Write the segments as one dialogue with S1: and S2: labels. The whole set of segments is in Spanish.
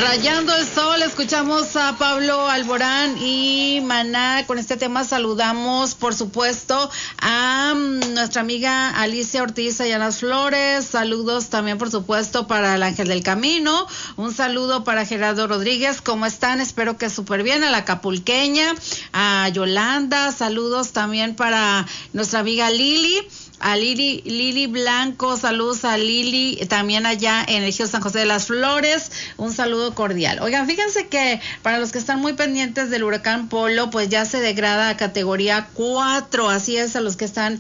S1: Rayando el sol, escuchamos a Pablo Alborán y Maná. Con este tema saludamos, por supuesto, a nuestra amiga Alicia Ortiz Ayanas Flores. Saludos también, por supuesto, para el Ángel del Camino. Un saludo para Gerardo Rodríguez. ¿Cómo están? Espero que súper bien. A la Acapulqueña, a Yolanda. Saludos también para nuestra amiga Lili. A Lili Blanco, saludos a Lili, también allá en el Ejido San José de las Flores, un saludo cordial. Oigan, fíjense que para los que están muy pendientes del huracán Polo, pues ya se degrada a categoría 4, así es, a los que están,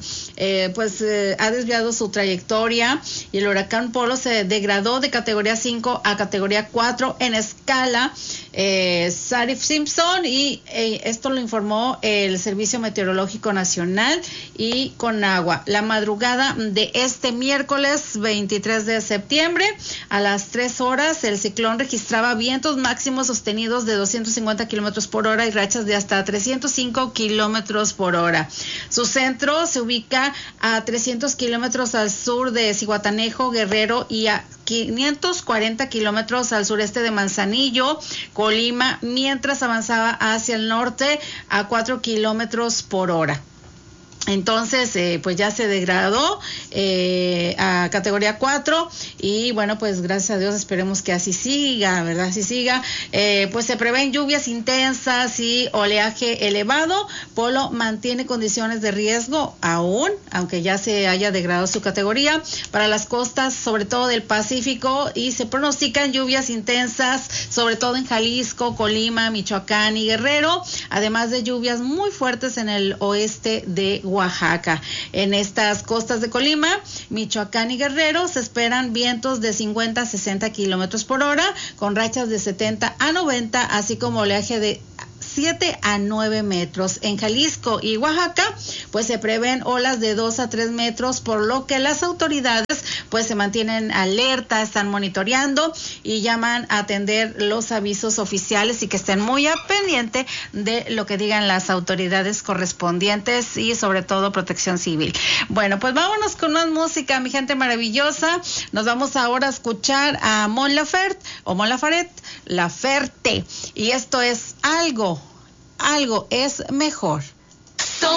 S1: ha desviado su trayectoria, y el huracán Polo se degradó de categoría 5 a categoría 4 en escala Saffir-Simpson, y esto lo informó el Servicio Meteorológico Nacional y Conagua. La madrugada de este miércoles 23 de septiembre a las 3 horas, el ciclón registraba vientos máximos sostenidos de 250 kilómetros por hora y rachas de hasta 305 kilómetros por hora. Su centro se ubica a 300 kilómetros al sur de Zihuatanejo, Guerrero, y a 540 kilómetros al sureste de Manzanillo, Colima, mientras avanzaba hacia el norte a 4 kilómetros por hora. Entonces, pues ya se degradó a categoría 4 y bueno, pues gracias a Dios esperemos que así siga, ¿verdad? Así siga. Pues se prevén lluvias intensas y oleaje elevado. Polo mantiene condiciones de riesgo aún, aunque ya se haya degradado su categoría, para las costas, sobre todo del Pacífico, y se pronostican lluvias intensas, sobre todo en Jalisco, Colima, Michoacán y Guerrero, además de lluvias muy fuertes en el oeste de Oaxaca. En estas costas de Colima, Michoacán y Guerrero se esperan vientos de 50 a 60 kilómetros por hora, con rachas de 70 a 90, así como oleaje de 7 a 9 metros. En Jalisco y Oaxaca, pues se prevén olas de 2 a 3 metros, por lo que las autoridades pues se mantienen alerta, están monitoreando y llaman a atender los avisos oficiales y que estén muy a pendiente de lo que digan las autoridades correspondientes y sobre todo Protección Civil. Bueno, pues vámonos con más música, mi gente maravillosa. Nos vamos ahora a escuchar a Mon Laferte, y esto es algo es mejor.